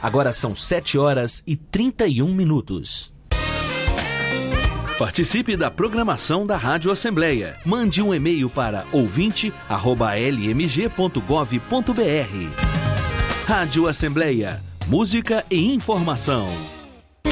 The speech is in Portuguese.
Agora são 7h31. Participe da programação da Rádio Assembleia. Mande um e-mail para ouvinte@lmg.gov.br. Rádio Assembleia, música e informação.